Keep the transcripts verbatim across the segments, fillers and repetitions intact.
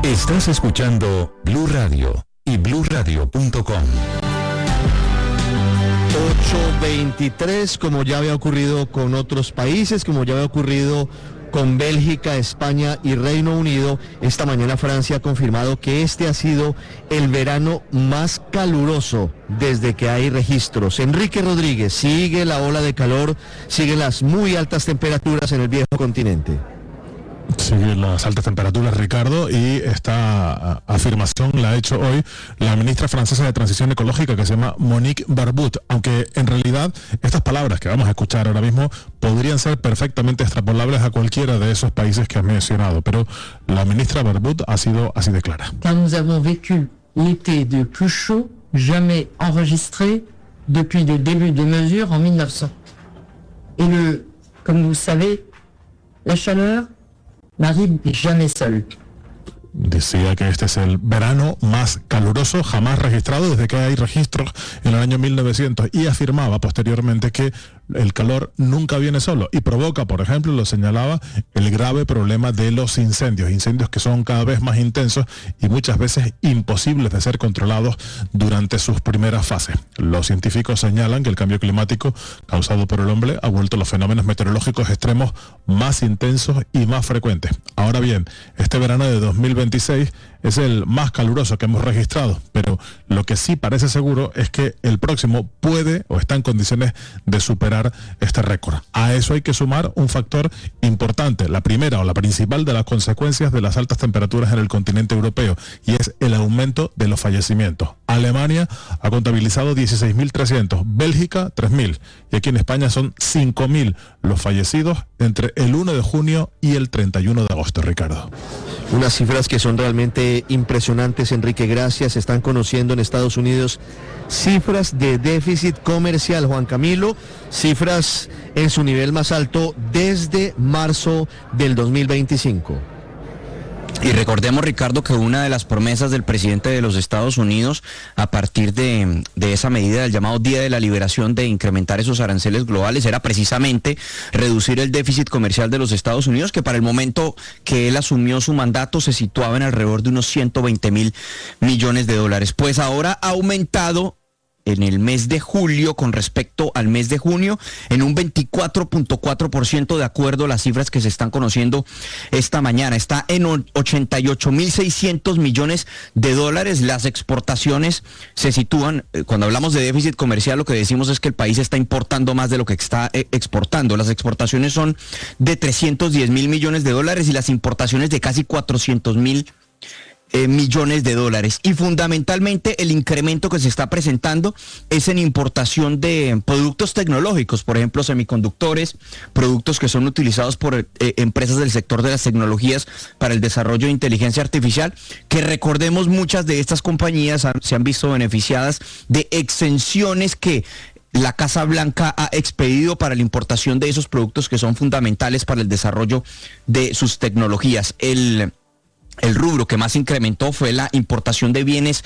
Estás escuchando Blue Radio y blue radio punto com. ocho veintitrés, como ya había ocurrido con otros países, como ya había ocurrido con Bélgica, España y Reino Unido, esta mañana Francia ha confirmado que este ha sido el verano más caluroso desde que hay registros. Enrique Rodríguez, sigue la ola de calor, siguen las muy altas temperaturas en el viejo continente. Siguen las altas temperaturas, Ricardo, y esta afirmación la ha hecho hoy la ministra francesa de Transición Ecológica, que se llama Monique Barbude, aunque en realidad estas palabras que vamos a escuchar ahora mismo podrían ser perfectamente extrapolables a cualquiera de esos países que has mencionado, pero la ministra Barbude ha sido así de clara. Nous avons vécu l'été le plus chaud jamais enregistré depuis le début des mesures en mille neuf cents. Et le, comme vous savez, la chaleur n'arrive jamais seul. Decía que este es el verano más caluroso jamás registrado desde que hay registros en el año mil novecientos, y afirmaba posteriormente que el calor nunca viene solo y provoca, por ejemplo, lo señalaba, el grave problema de los incendios, incendios que son cada vez más intensos y muchas veces imposibles de ser controlados durante sus primeras fases. Los científicos señalan que el cambio climático causado por el hombre ha vuelto los fenómenos meteorológicos extremos más intensos y más frecuentes. Ahora bien, este verano de dos mil veintiséis es el más caluroso que hemos registrado, pero lo que sí parece seguro es que el próximo puede o está en condiciones de superar este récord. A eso hay que sumar un factor importante, la primera o la principal de las consecuencias de las altas temperaturas en el continente europeo, y es el aumento de los fallecimientos. Alemania ha contabilizado dieciséis mil trescientos, Bélgica tres mil, y aquí en España son cinco mil los fallecidos entre el uno de junio y el treinta y uno de agosto, Ricardo. Unas cifras que son realmente impresionantes, Enrique, gracias. Se están conociendo en Estados Unidos cifras de déficit comercial, Juan Camilo, cifras en su nivel más alto desde marzo del dos mil veinticinco. Y recordemos, Ricardo, que una de las promesas del presidente de los Estados Unidos a partir de, de esa medida del llamado Día de la Liberación de incrementar esos aranceles globales era precisamente reducir el déficit comercial de los Estados Unidos, que para el momento que él asumió su mandato se situaba en alrededor de unos ciento veinte mil millones de dólares. Pues ahora ha aumentado en el mes de julio con respecto al mes de junio en un veinticuatro punto cuatro por ciento, de acuerdo a las cifras que se están conociendo esta mañana. Está en ochenta y ocho mil seiscientos millones de dólares. Las exportaciones se sitúan, cuando hablamos de déficit comercial, lo que decimos es que el país está importando más de lo que está exportando. Las exportaciones son de trescientos diez mil millones de dólares y las importaciones de casi cuatrocientos mil Eh, millones de dólares, y fundamentalmente el incremento que se está presentando es en importación de productos tecnológicos, por ejemplo semiconductores, productos que son utilizados por eh, empresas del sector de las tecnologías para el desarrollo de inteligencia artificial, que recordemos muchas de estas compañías han, se han visto beneficiadas de exenciones que la Casa Blanca ha expedido para la importación de esos productos que son fundamentales para el desarrollo de sus tecnologías. El El rubro que más incrementó fue la importación de bienes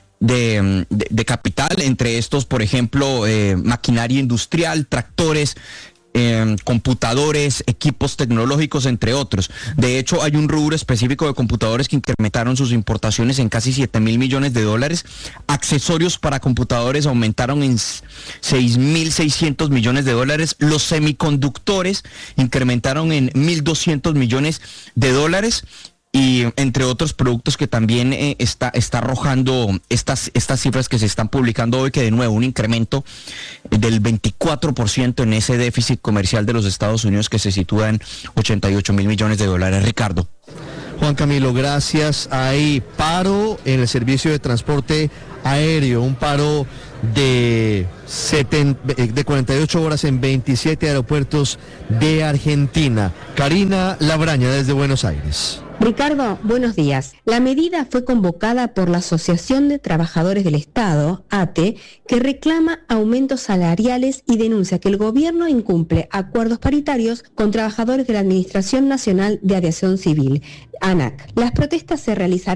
de, de, de capital, entre estos, por ejemplo, eh, maquinaria industrial, tractores, eh, computadores, equipos tecnológicos, entre otros. De hecho, hay un rubro específico de computadores que incrementaron sus importaciones en casi siete mil millones de dólares. Accesorios para computadores aumentaron en seis mil seiscientos millones de dólares. Los semiconductores incrementaron en mil doscientos millones de dólares. Y entre otros productos que también eh, está, está arrojando estas, estas cifras que se están publicando hoy, que de nuevo un incremento del veinticuatro por ciento en ese déficit comercial de los Estados Unidos, que se sitúa en ochenta y ocho mil millones de dólares. Ricardo. Juan Camilo, gracias. Hay paro en el servicio de transporte aéreo, un paro de, setenta, de cuarenta y ocho horas en veintisiete aeropuertos de Argentina. Karina Labraña desde Buenos Aires. Ricardo, buenos días. La medida fue convocada por la Asociación de Trabajadores del Estado, A T E, que reclama aumentos salariales y denuncia que el gobierno incumple acuerdos paritarios con trabajadores de la Administración Nacional de Aviación Civil, ANAC. Las protestas se realizarán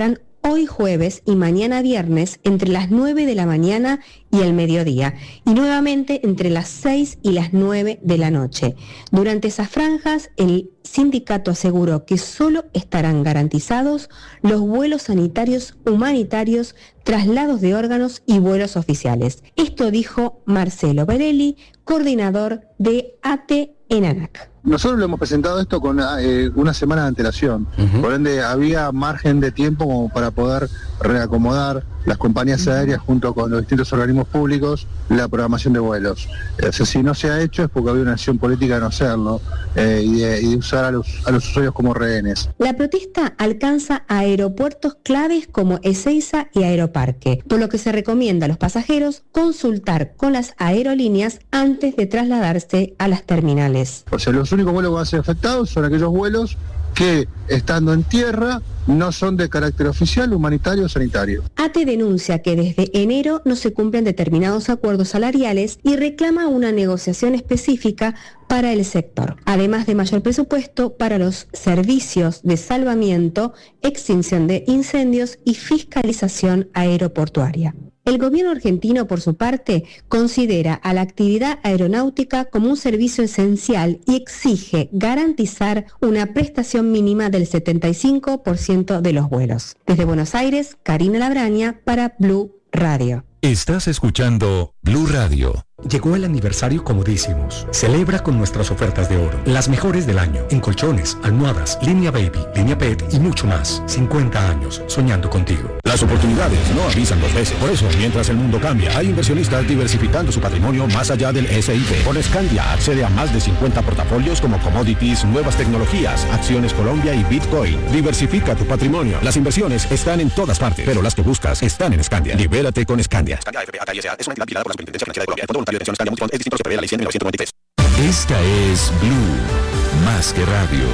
hoy jueves y mañana viernes entre las nueve de la mañana y el mediodía, y nuevamente entre las seis y las nueve de la noche. Durante esas franjas, el sindicato aseguró que solo estarán garantizados los vuelos sanitarios humanitarios, traslados de órganos y vuelos oficiales. Esto dijo Marcelo Berelli, coordinador de A T E en ANAC. Nosotros lo hemos presentado esto con eh, una semana de antelación, uh-huh. Por ende había margen de tiempo como para poder reacomodar las compañías aéreas junto con los distintos organismos públicos la programación de vuelos. O sea, si no se ha hecho es porque había una acción política de no hacerlo eh, y, de, y de usar a los, a los usuarios como rehenes. La protesta alcanza a aeropuertos claves como Ezeiza y Aeroparque, por lo que se recomienda a los pasajeros consultar con las aerolíneas antes de trasladarse a las terminales. O sea, los únicos vuelos que van a ser afectados son aquellos vuelos que, estando en tierra, no son de carácter oficial, humanitario o sanitario. A T E denuncia que desde enero no se cumplen determinados acuerdos salariales y reclama una negociación específica para el sector, además de mayor presupuesto para los servicios de salvamiento, extinción de incendios y fiscalización aeroportuaria. El gobierno argentino, por su parte, considera a la actividad aeronáutica como un servicio esencial y exige garantizar una prestación mínima del setenta y cinco por ciento de los vuelos. Desde Buenos Aires, Karina Labraña para Blue Radio. Estás escuchando Blue Radio. Llegó el aniversario Comodísimos. Celebra con nuestras ofertas de oro, las mejores del año, en colchones, almohadas, línea baby, línea pet y mucho más. cincuenta años soñando contigo. Las oportunidades no avisan dos veces. Por eso, mientras el mundo cambia, hay inversionistas diversificando su patrimonio más allá del S I P. Con Scandia accede a más de cincuenta portafolios como commodities, nuevas tecnologías, acciones Colombia y Bitcoin. Diversifica tu patrimonio. Las inversiones están en todas partes, pero las que buscas están en Scandia. Libérate con Scandia. Scandia F P A K I S A es una entidad vigilada por la Superintendencia Financiera de Colombia. El Fondo Voluntario de Pensiones Scandia Multicon es distinto a lo que prevé la Ley cien de mil novecientos noventa y tres. Esta es Blue, más que radio.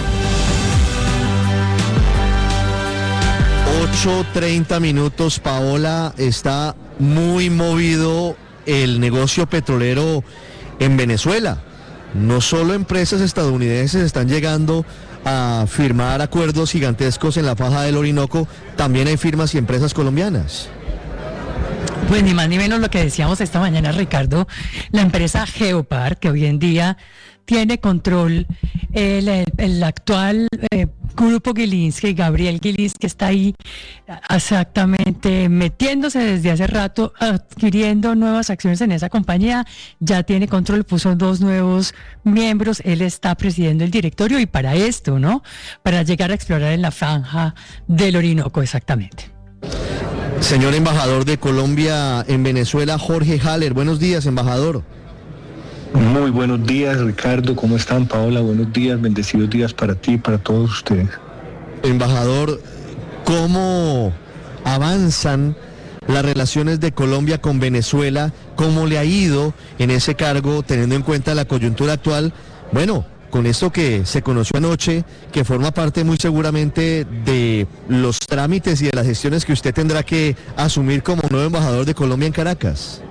ocho treinta minutos, Paola. Está muy movido el negocio petrolero en Venezuela. No solo empresas estadounidenses están llegando a firmar acuerdos gigantescos en la faja del Orinoco, también hay firmas y empresas colombianas. Pues ni más ni menos lo que decíamos esta mañana, Ricardo, la empresa Geopar, que hoy en día tiene control el, el, el actual eh, grupo Gilinski, Gabriel Gilinski, que está ahí exactamente metiéndose desde hace rato, adquiriendo nuevas acciones en esa compañía, ya tiene control, puso dos nuevos miembros, él está presidiendo el directorio y para esto, ¿no? Para llegar a explorar en la franja del Orinoco, exactamente. Señor embajador de Colombia en Venezuela, Jorge Haller, buenos días, embajador. Muy buenos días, Ricardo, ¿cómo están? Paola, buenos días, bendecidos días para ti y para todos ustedes. Embajador, ¿cómo avanzan las relaciones de Colombia con Venezuela? ¿Cómo le ha ido en ese cargo, teniendo en cuenta la coyuntura actual? Bueno, con esto que se conoció anoche, que forma parte muy seguramente de los trámites y de las gestiones que usted tendrá que asumir como nuevo embajador de Colombia en Caracas.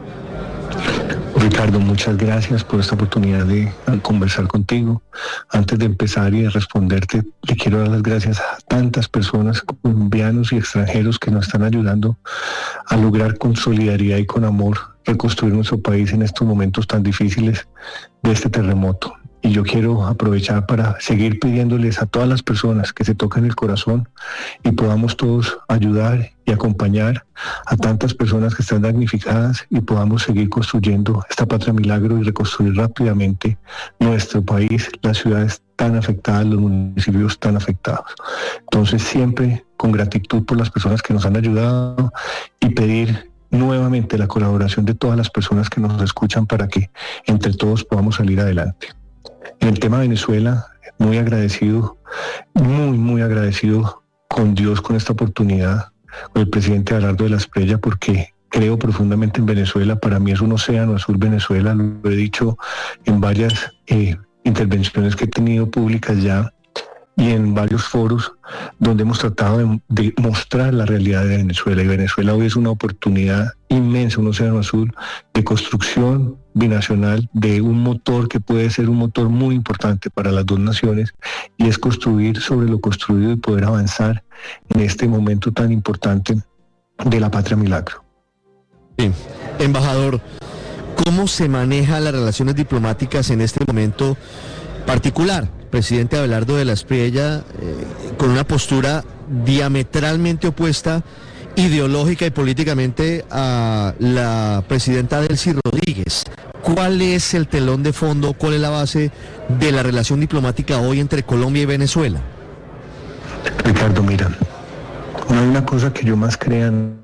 Ricardo, muchas gracias por esta oportunidad de conversar contigo. Antes de empezar y de responderte, le quiero dar las gracias a tantas personas, colombianos y extranjeros, que nos están ayudando a lograr con solidaridad y con amor reconstruir nuestro país en estos momentos tan difíciles de este terremoto. Y yo quiero aprovechar para seguir pidiéndoles a todas las personas que se toquen el corazón y podamos todos ayudar y acompañar a tantas personas que están damnificadas y podamos seguir construyendo esta patria milagro y reconstruir rápidamente nuestro país, las ciudades tan afectadas, los municipios tan afectados. Entonces, siempre con gratitud por las personas que nos han ayudado y pedir nuevamente la colaboración de todas las personas que nos escuchan para que entre todos podamos salir adelante. En el tema de Venezuela, muy agradecido, muy, muy agradecido con Dios con esta oportunidad, con el presidente Abelardo de la Espriella, porque creo profundamente en Venezuela. Para mí es un océano azul Venezuela, lo he dicho en varias eh, intervenciones que he tenido públicas ya y en varios foros donde hemos tratado de, de mostrar la realidad de Venezuela. Y Venezuela hoy es una oportunidad inmensa, un océano azul de construcción binacional de un motor que puede ser un motor muy importante para las dos naciones, y es construir sobre lo construido y poder avanzar en este momento tan importante de la Patria Milagro. Sí. Embajador, ¿cómo se manejan las relaciones diplomáticas en este momento particular? Presidente Abelardo de la Espriella, eh, con una postura diametralmente opuesta ideológica y políticamente a la presidenta Delcy Rodríguez. ¿Cuál es el telón de fondo, cuál es la base de la relación diplomática hoy entre Colombia y Venezuela? Ricardo, mira, no hay una cosa que yo más crea en...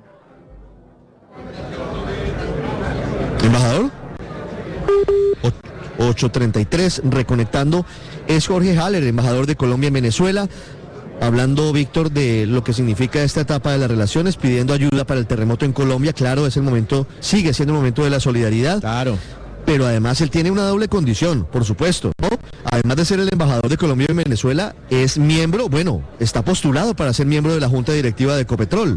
¿Embajador? ocho treinta y tres, reconectando, es Jorge Haller, embajador de Colombia en Venezuela, hablando, Víctor, de lo que significa esta etapa de las relaciones, pidiendo ayuda para el terremoto en Colombia. Claro, es el momento, sigue siendo el momento de la solidaridad. Claro. Pero además él tiene una doble condición, por supuesto, ¿no? Además de ser el embajador de Colombia en Venezuela, es miembro, bueno, está postulado para ser miembro de la Junta Directiva de Ecopetrol.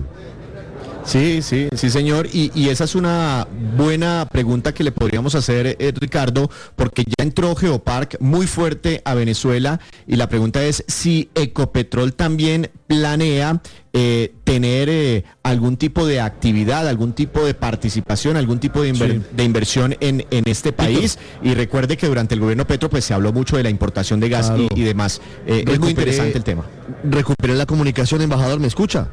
Sí, sí, sí, señor, y, y esa es una buena pregunta que le podríamos hacer, eh, Ricardo, porque ya entró Geopark muy fuerte a Venezuela, y la pregunta es si Ecopetrol también planea eh, tener eh, algún tipo de actividad, algún tipo de participación, algún tipo de, inver- sí. de inversión en, en este país. Y recuerde que durante el gobierno Petro pues se habló mucho de la importación de gas, claro, y, y demás. Eh, es muy interesante el tema. Recuperé la comunicación, embajador, ¿me escucha?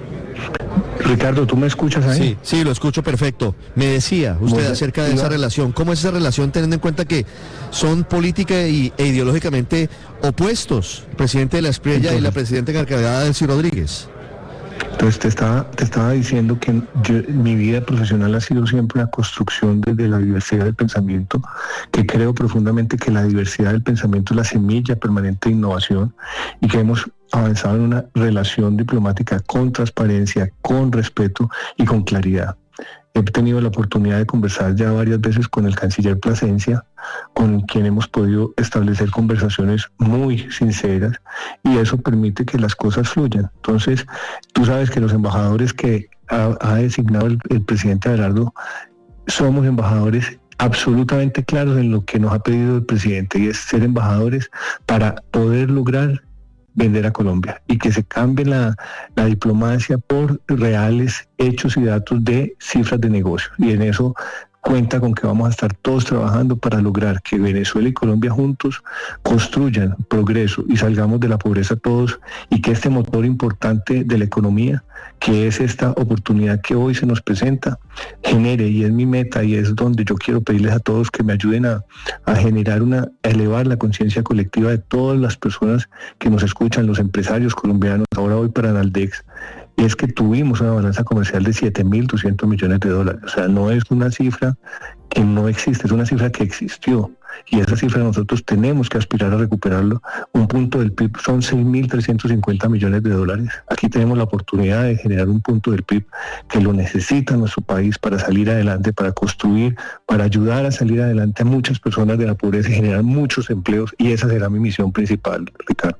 Ricardo, ¿tú me escuchas ahí? Sí, sí, lo escucho perfecto. Me decía usted bueno, acerca de esa relación. ¿Cómo es esa relación teniendo en cuenta que son política y, e ideológicamente opuestos, el presidente de la Espriella y la presidenta encargada Delcy Rodríguez? Entonces te estaba, te estaba diciendo que yo, mi vida profesional ha sido siempre una construcción desde la diversidad del pensamiento, que creo profundamente que la diversidad del pensamiento es la semilla permanente de innovación, y que hemos avanzado en una relación diplomática con transparencia, con respeto y con claridad. He tenido la oportunidad de conversar ya varias veces con el canciller Plasencia, con quien hemos podido establecer conversaciones muy sinceras, y eso permite que las cosas fluyan. Entonces, tú sabes que los embajadores que ha, ha designado el, el presidente Abelardo, somos embajadores absolutamente claros en lo que nos ha pedido el presidente, y es ser embajadores para poder lograr vender a Colombia, y que se cambie la, la diplomacia por reales hechos y datos de cifras de negocio. Y en eso cuenta con que vamos a estar todos trabajando para lograr que Venezuela y Colombia juntos construyan progreso y salgamos de la pobreza todos, y que este motor importante de la economía, que es esta oportunidad que hoy se nos presenta, genere, y es mi meta, y es donde yo quiero pedirles a todos que me ayuden a, a generar una, a elevar la conciencia colectiva de todas las personas que nos escuchan, los empresarios colombianos. Ahora voy para Naldex, y es que tuvimos una balanza comercial de siete mil doscientos millones de dólares. O sea, no es una cifra que no existe, es una cifra que existió, y esa cifra nosotros tenemos que aspirar a recuperarlo. Un punto del P I B son seis mil trescientos cincuenta millones de dólares. Aquí tenemos la oportunidad de generar un punto del P I B que lo necesita nuestro país para salir adelante, para construir, para ayudar a salir adelante a muchas personas de la pobreza y generar muchos empleos, y esa será mi misión principal, Ricardo.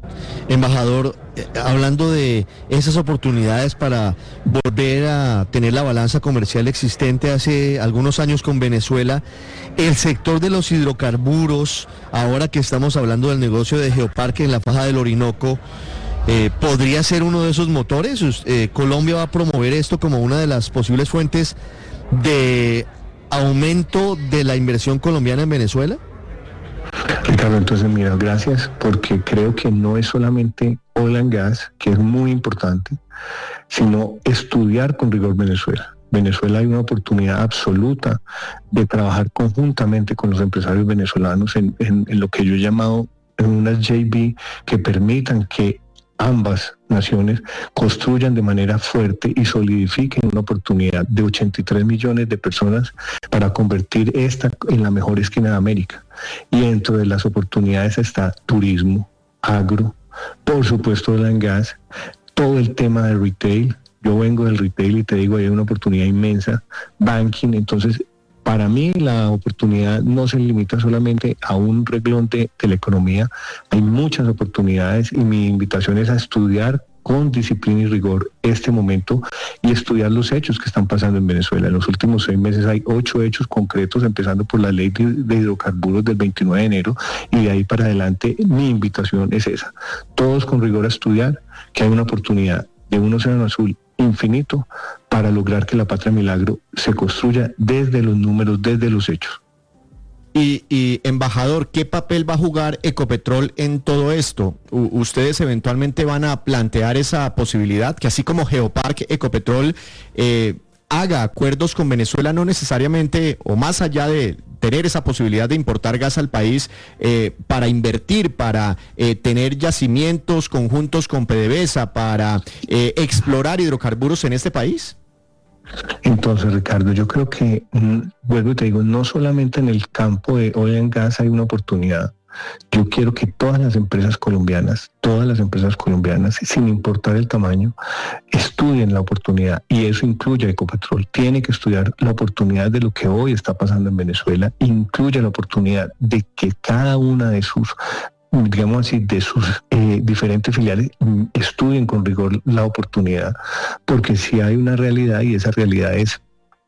Embajador, eh, hablando de esas oportunidades para volver a tener la balanza comercial existente hace algunos años con Venezuela, el sector de los hidrocarburos, ahora que estamos hablando del negocio de Geopark en la faja del Orinoco, eh, ¿podría ser uno de esos motores? Eh, ¿Colombia va a promover esto como una de las posibles fuentes de aumento de la inversión colombiana en Venezuela? Ricardo, entonces mira, gracias, porque creo que no es solamente oil and gas, que es muy importante, sino estudiar con rigor Venezuela. Venezuela hay una oportunidad absoluta de trabajar conjuntamente con los empresarios venezolanos en, en, en lo que yo he llamado en unas J V que permitan que ambas naciones construyan de manera fuerte y solidifiquen una oportunidad de ochenta y tres millones de personas para convertir esta en la mejor esquina de América. Y dentro de las oportunidades está turismo, agro, por supuesto oil and gas, todo el tema de retail. Yo vengo del retail y te digo, hay una oportunidad inmensa, banking. Entonces, para mí la oportunidad no se limita solamente a un renglón de, de la economía, hay muchas oportunidades, y mi invitación es a estudiar con disciplina y rigor este momento y estudiar los hechos que están pasando en Venezuela. En los últimos seis meses hay ocho hechos concretos, empezando por la ley de, de hidrocarburos del veintinueve de enero, y de ahí para adelante mi invitación es esa. Todos con rigor a estudiar que hay una oportunidad de un océano azul infinito para lograr que la Patria Milagro se construya desde los números, desde los hechos. Y, y, embajador, ¿qué papel va a jugar Ecopetrol en todo esto? U- ¿Ustedes eventualmente van a plantear esa posibilidad, que así como Geopark, Ecopetrol eh, haga acuerdos con Venezuela, no necesariamente, o más allá de tener esa posibilidad de importar gas al país, eh, para invertir, para eh, tener yacimientos conjuntos con PDVSA, para eh, explorar hidrocarburos en este país? Entonces, Ricardo, yo creo que, mm, vuelvo y te digo, no solamente en el campo de oil and gas hay una oportunidad. Yo quiero que todas las empresas colombianas, todas las empresas colombianas, sin importar el tamaño, estudien la oportunidad, y eso incluye a Ecopetrol. Tiene que estudiar la oportunidad de lo que hoy está pasando en Venezuela, incluye la oportunidad de que cada una de sus digamos así, de sus eh, diferentes filiales estudien con rigor la oportunidad, porque si hay una realidad, y esa realidad es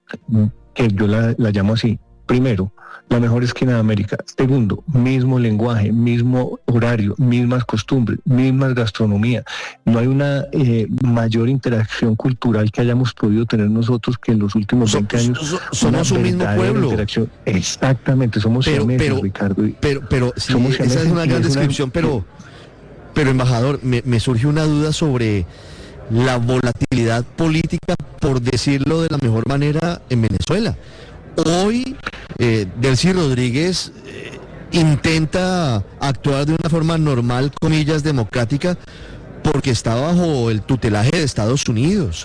que yo la, la llamo así: primero, la mejor esquina de América; segundo, mismo lenguaje, mismo horario, mismas costumbres, mismas gastronomía. No hay una eh, mayor interacción cultural que hayamos podido tener nosotros que en los últimos veinte años. So, so, somos un mismo pueblo. Exactamente, somos pero, siameses, pero, Ricardo. Pero, pero sí, somos esa es una gran descripción, pero, pero embajador, me, me surge una duda sobre la volatilidad política, por decirlo de la mejor manera, en Venezuela. Hoy, eh, Delcy Rodríguez eh, intenta actuar de una forma normal, comillas, democrática, porque está bajo el tutelaje de Estados Unidos.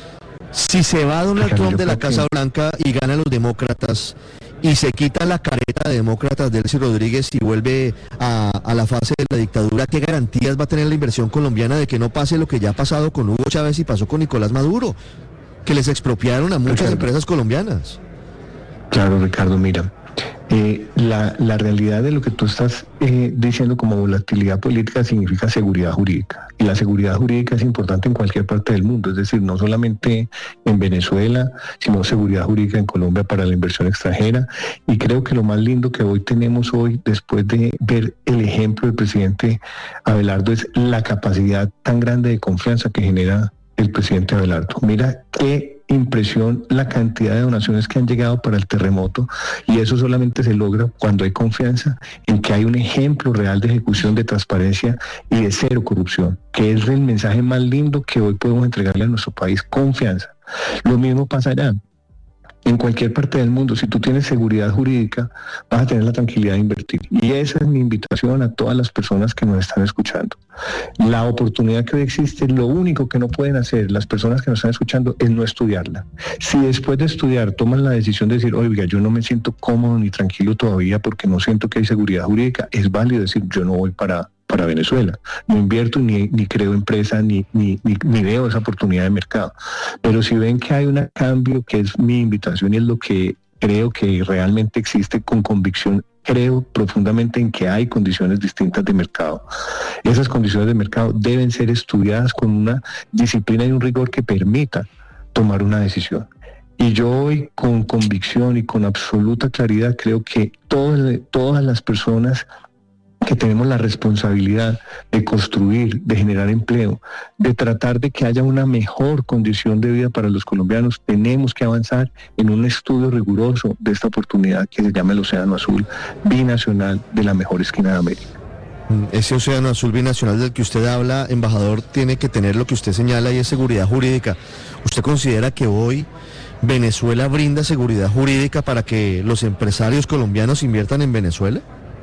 Si se va Donald Claro, Trump de la que... Casa Blanca y ganan los demócratas, y se quita la careta de demócratas Delcy Rodríguez y vuelve a, a la fase de la dictadura, ¿qué garantías va a tener la inversión colombiana de que no pase lo que ya ha pasado con Hugo Chávez y pasó con Nicolás Maduro, que les expropiaron a muchas Ricardo. empresas colombianas? Claro, Ricardo, mira, eh, la, la realidad de lo que tú estás eh, diciendo como volatilidad política significa seguridad jurídica, y la seguridad jurídica es importante en cualquier parte del mundo, es decir, no solamente en Venezuela, sino seguridad jurídica en Colombia para la inversión extranjera. Y creo que lo más lindo que hoy tenemos hoy, después de ver el ejemplo del presidente Abelardo, es la capacidad tan grande de confianza que genera el presidente Abelardo. Mira qué impresión la cantidad de donaciones que han llegado para el terremoto, y eso solamente se logra cuando hay confianza en que hay un ejemplo real de ejecución, de transparencia y de cero corrupción, que es el mensaje más lindo que hoy podemos entregarle a nuestro país: confianza. Lo mismo pasa allá. En cualquier parte del mundo, si tú tienes seguridad jurídica, vas a tener la tranquilidad de invertir. Y esa es mi invitación a todas las personas que nos están escuchando. La oportunidad que hoy existe, lo único que no pueden hacer las personas que nos están escuchando es no estudiarla. Si después de estudiar toman la decisión de decir, oiga, yo no me siento cómodo ni tranquilo todavía porque no siento que hay seguridad jurídica, es válido decir, yo no voy para... para Venezuela, no invierto ni, ni creo empresa ni, ni, ni, ni veo esa oportunidad de mercado. Pero si ven que hay un cambio, que es mi invitación y es lo que creo que realmente existe con convicción, creo profundamente en que hay condiciones distintas de mercado. Esas condiciones de mercado deben ser estudiadas con una disciplina y un rigor que permita tomar una decisión. Y yo hoy, con convicción y con absoluta claridad, creo que todas, todas las personas que tenemos la responsabilidad de construir, de generar empleo, de tratar de que haya una mejor condición de vida para los colombianos, tenemos que avanzar en un estudio riguroso de esta oportunidad que se llama el Océano Azul binacional de la mejor esquina de América. Ese océano azul binacional del que usted habla, embajador, tiene que tener lo que usted señala, y es seguridad jurídica. ¿Usted considera que hoy Venezuela brinda seguridad jurídica para que los empresarios colombianos inviertan en Venezuela?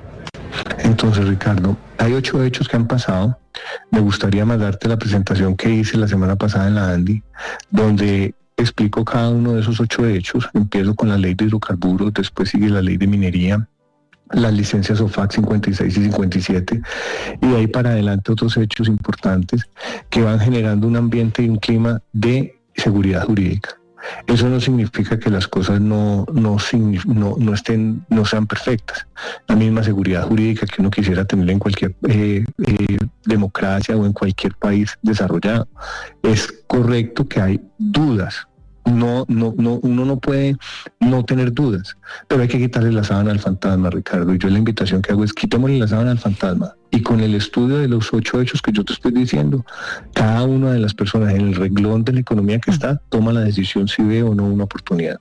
Entonces, Ricardo, hay ocho hechos que han pasado. Me gustaría mandarte la presentación que hice la semana pasada en la ANDI, donde explico cada uno de esos ocho hechos. Empiezo con la ley de hidrocarburos, después sigue la ley de minería, las licencias O F A C cincuenta y seis y cincuenta y siete, y de ahí para adelante otros hechos importantes que van generando un ambiente y un clima de seguridad jurídica. Eso no significa que las cosas no, no, no, no estén, no sean perfectas. La misma seguridad jurídica que uno quisiera tener en cualquier eh, eh, democracia o en cualquier país desarrollado. Es correcto que hay dudas. No, no, no, uno no puede no tener dudas, pero hay que quitarle la sábana al fantasma, Ricardo. Y yo la invitación que hago es quitémosle la sábana al fantasma. Y con el estudio de los ocho hechos que yo te estoy diciendo, cada una de las personas en el renglón de la economía que está, toma la decisión si ve o no una oportunidad.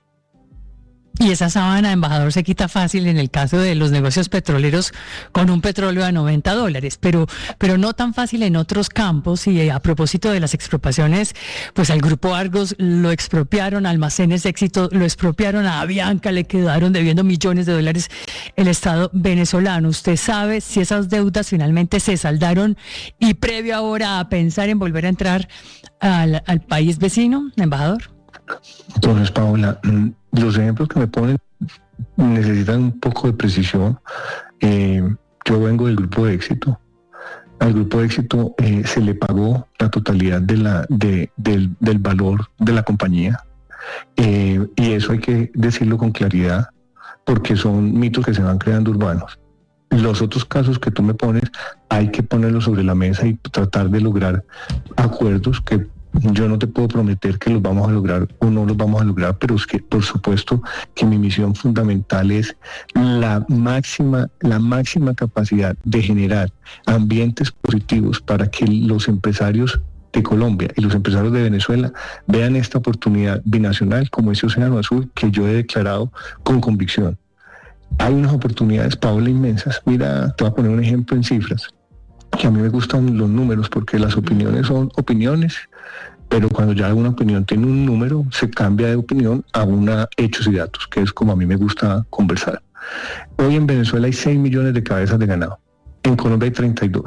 Y esa sábana, embajador, se quita fácil en el caso de los negocios petroleros con un petróleo a noventa dólares, pero, pero no tan fácil en otros campos. Y a propósito de las expropiaciones, pues al Grupo Argos lo expropiaron, Almacenes Éxito lo expropiaron, a Avianca le quedaron debiendo millones de dólares el Estado venezolano. ¿Usted sabe si esas deudas finalmente se saldaron y previo ahora a pensar en volver a entrar al, al país vecino, embajador? Entonces, Paola, los ejemplos que me ponen necesitan un poco de precisión. Eh, yo vengo del Grupo de Éxito. Al Grupo de Éxito eh, se le pagó la totalidad de la, de, del, del valor de la compañía. Eh, y eso hay que decirlo con claridad, porque son mitos que se van creando urbanos. Los otros casos que tú me pones, hay que ponerlos sobre la mesa y tratar de lograr acuerdos que yo no te puedo prometer que los vamos a lograr o no los vamos a lograr, pero es que por supuesto que mi misión fundamental es la máxima, la máxima capacidad de generar ambientes positivos para que los empresarios de Colombia y los empresarios de Venezuela vean esta oportunidad binacional como ese océano azul que yo he declarado con convicción. Hay unas oportunidades, Paola, inmensas. Mira, te voy a poner un ejemplo en cifras, que a mí me gustan los números porque las opiniones son opiniones, pero cuando ya una opinión tiene un número, se cambia de opinión a una hechos y datos, que es como a mí me gusta conversar. Hoy en Venezuela hay seis millones de cabezas de ganado, en Colombia hay treinta y dos.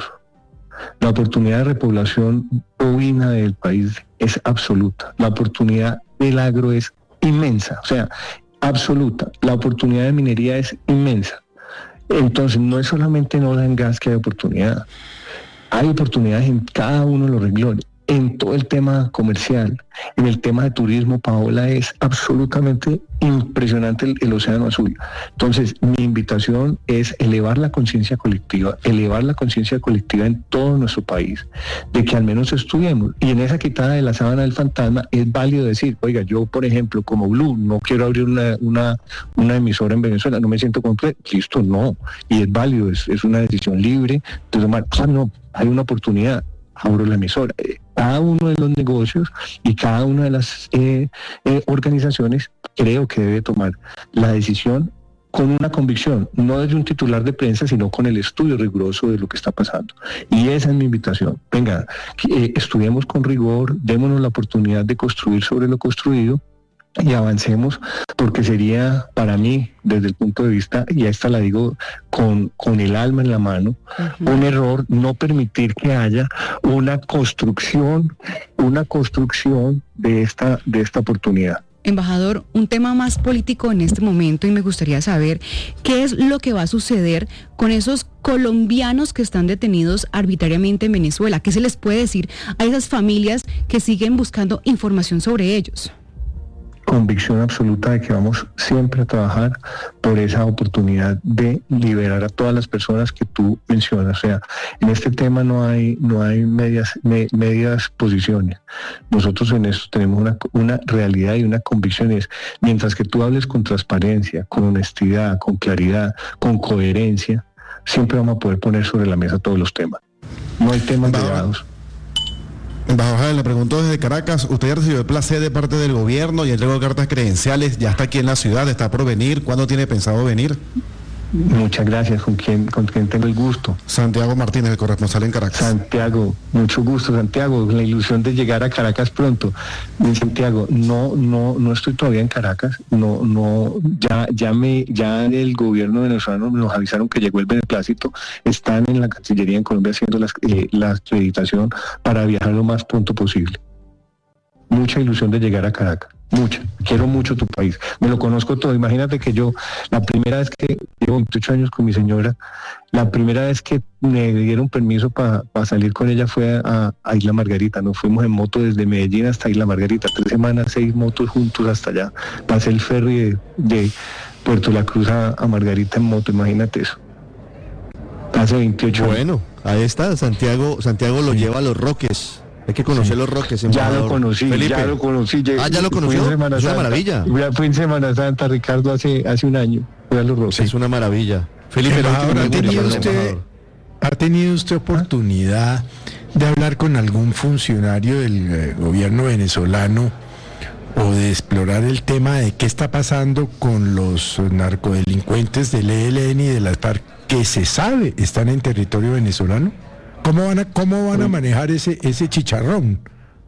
La oportunidad de repoblación bovina del país es absoluta, la oportunidad del agro es inmensa, o sea, absoluta, la oportunidad de minería es inmensa. Entonces no es solamente en oil and gas que hay oportunidad, hay oportunidades en cada uno de los renglones. En todo el tema comercial, en el tema de turismo, Paola, es absolutamente impresionante el, el océano azul. Entonces, mi invitación es elevar la conciencia colectiva, elevar la conciencia colectiva en todo nuestro país, de que al menos estudiemos. Y en esa quitada de la sábana del fantasma es válido decir, oiga, yo, por ejemplo, como Blue, no quiero abrir una, una, una emisora en Venezuela, no me siento completo. Listo, no. Y es válido, es, es una decisión libre de tomar, ah, no, hay una oportunidad, abro la emisora. Cada uno de los negocios y cada una de las eh, eh, organizaciones creo que debe tomar la decisión con una convicción, no desde un titular de prensa, sino con el estudio riguroso de lo que está pasando. Y esa es mi invitación. Venga, eh, estudiemos con rigor, démonos la oportunidad de construir sobre lo construido y avancemos, porque sería para mí, desde el punto de vista, y esta la digo con, con el alma en la mano, uh-huh. un error no permitir que haya una construcción, una construcción de esta, de esta oportunidad. Embajador, un tema más político en este momento y me gustaría saber qué es lo que va a suceder con esos colombianos que están detenidos arbitrariamente en Venezuela. ¿Qué se les puede decir a esas familias que siguen buscando información sobre ellos? Convicción absoluta de que vamos siempre a trabajar por esa oportunidad de liberar a todas las personas que tú mencionas. O sea, en este tema no hay no hay medias me, medias posiciones. Nosotros en esto tenemos una, una realidad y una convicción. Es, mientras que tú hables con transparencia, con honestidad, con claridad, con coherencia, siempre vamos a poder poner sobre la mesa todos los temas. No hay temas derivados. Embajador, le pregunto desde Caracas, usted ya recibió el placer de parte del gobierno y entregó cartas credenciales, ya está aquí en la ciudad, está por venir, ¿cuándo tiene pensado venir? Muchas gracias, con quien, con quien tengo el gusto. Santiago Martínez, el corresponsal en Caracas. Santiago, mucho gusto, Santiago, la ilusión de llegar a Caracas pronto. Santiago, no, no, no estoy todavía en Caracas, no, no, ya, ya me, ya el gobierno venezolano nos avisaron que llegó el beneplácito, están en la Cancillería en Colombia haciendo las, eh, la acreditación para viajar lo más pronto posible. Mucha ilusión de llegar a Caracas. mucha. Quiero mucho tu país. Me lo conozco todo. Imagínate que yo, la primera vez que llevo veintiocho años con mi señora, la primera vez que me dieron permiso para pa salir con ella fue a, a Isla Margarita. Nos fuimos en moto desde Medellín hasta Isla Margarita. Tres semanas, seis motos juntos hasta allá. Pasé el ferry de, de Puerto La Cruz a, a Margarita en moto. Imagínate eso. Hace veintiocho años. Bueno, ahí está. Santiago, Santiago lo Sí. lleva a Los Roques. Hay que conocer Sí. Los Roques. Ya embajador. lo conocí, Felipe. ya lo conocí. Llegué- Ah, ya lo fui conoció. en Semana Es una Santa. maravilla. Ya fui en Semana Santa, Ricardo, hace, hace un año. Fui a Los Roques. Es una maravilla. Felipe, la Embajador, última ¿ha pregunta tenido para el usted, embajador. ¿ha tenido usted oportunidad de hablar con algún funcionario del eh, gobierno venezolano o de explorar el tema de qué está pasando con los narcodelincuentes del E L N y de las FARC que se sabe están en territorio venezolano? ¿Cómo van a, cómo van a manejar ese, ese chicharrón?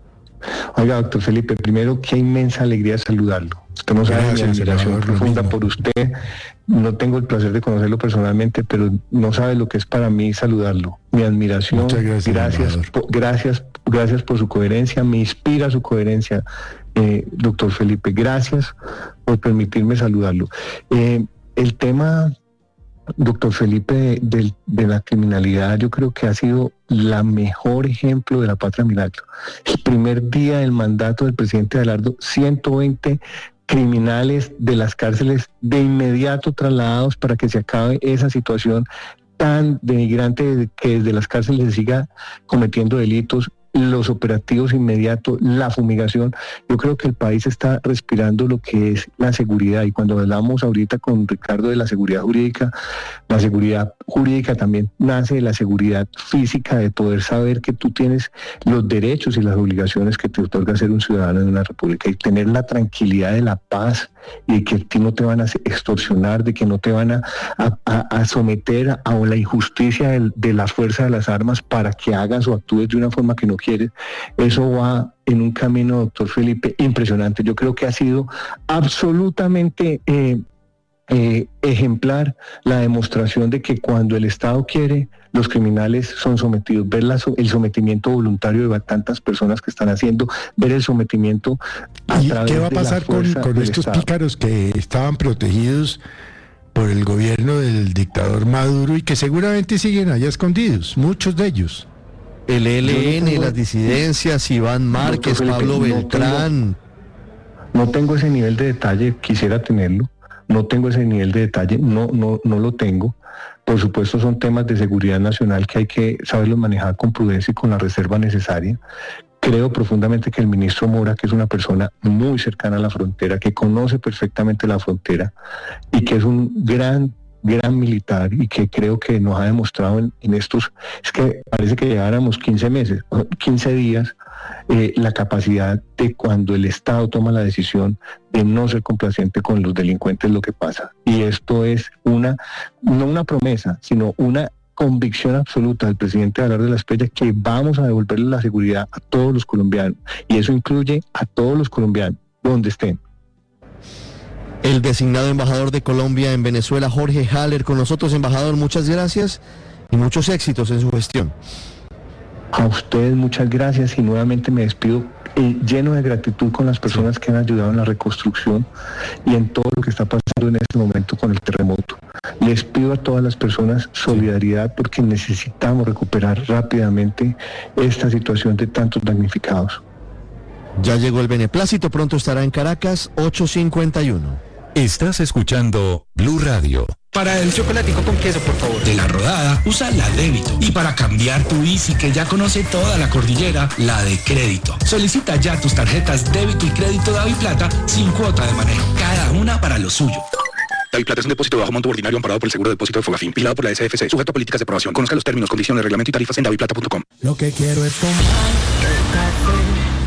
Oiga, doctor Felipe, primero, qué inmensa alegría saludarlo. Usted no sabe mi Gracias, admiración senador, lo profunda mismo. por usted. No tengo el placer de conocerlo personalmente, pero no sabe lo que es para mí saludarlo. Mi admiración. Muchas gracias, Gracias, embajador. po- gracias, gracias por su coherencia. Me inspira su coherencia, eh, doctor Felipe. Gracias por permitirme saludarlo. Eh, el tema, doctor Felipe, de, de- de la criminalidad, yo creo que ha sido la mejor ejemplo de la patria milagro. El primer día del mandato del presidente Abelardo, ciento veinte criminales de las cárceles de inmediato trasladados para que se acabe esa situación tan denigrante que desde las cárceles se siga cometiendo delitos, los operativos inmediatos, la fumigación. Yo creo que el país está respirando lo que es la seguridad, y cuando hablamos ahorita con Ricardo de la seguridad jurídica, la seguridad jurídica también nace de la seguridad física, de poder saber que tú tienes los derechos y las obligaciones que te otorga ser un ciudadano de una república, y tener la tranquilidad de la paz y de que a ti no te van a extorsionar, de que no te van a, a, a- a someter a, a la injusticia del- de la fuerza de las armas para que hagas o actúes de una forma que no quieres. Eso va en un camino, doctor Felipe, impresionante. Yo creo que ha sido absolutamente eh, eh, ejemplar la demostración de que cuando el Estado quiere, los criminales son sometidos. Ver la so- el sometimiento voluntario de tantas personas que están haciendo, ver el sometimiento a ¿Y través qué va a de la pasar con, fuerza con del estos Estado. pícaros que estaban protegidos por el gobierno del dictador Maduro y que seguramente siguen allá escondidos, muchos de ellos? El E L Yo no N, tengo- las disidencias, Iván Márquez, Felipe, Pablo no Beltrán. No tengo ese nivel de detalle, quisiera tenerlo. No tengo ese nivel de detalle, no, no, no lo tengo. Por supuesto, son temas de seguridad nacional que hay que saberlos manejar con prudencia y con la reserva necesaria. Creo profundamente que el ministro Mora, que es una persona muy cercana a la frontera, que conoce perfectamente la frontera y que es un gran, gran militar, y que creo que nos ha demostrado en, en estos, es que parece que lleváramos quince meses, quince días, eh, la capacidad de, cuando el Estado toma la decisión, de no ser complaciente con los delincuentes, lo que pasa. Y esto es una, no una promesa, sino una convicción absoluta del presidente Abelardo de la Espriella, que vamos a devolverle la seguridad a todos los colombianos, y eso incluye a todos los colombianos, donde estén. El designado embajador de Colombia en Venezuela, Jorge Haller, con nosotros. Embajador, muchas gracias y muchos éxitos en su gestión. A ustedes muchas gracias, y nuevamente me despido eh, lleno de gratitud con las personas que han ayudado en la reconstrucción y en todo lo que está pasando en este momento con el terremoto. Les pido a todas las personas solidaridad, porque necesitamos recuperar rápidamente esta situación de tantos damnificados. Ya llegó el beneplácito, pronto estará en Caracas, ocho cincuenta y uno. Estás escuchando Blue Radio. Para el chocolatico con queso, por favor. De la rodada, usa la débito. Y para cambiar tu bici, que ya conoce toda la cordillera, la de crédito. Solicita ya tus tarjetas débito y crédito DaviPlata sin cuota de manejo. Cada una para lo suyo. DaviPlata es un depósito de bajo monto ordinario amparado por el seguro de depósito de Fogafín, vigilado por la S F C, sujeto a políticas de aprobación. Conozca los términos, condiciones, reglamento y tarifas en daviplata punto com. Lo que quiero es tomar.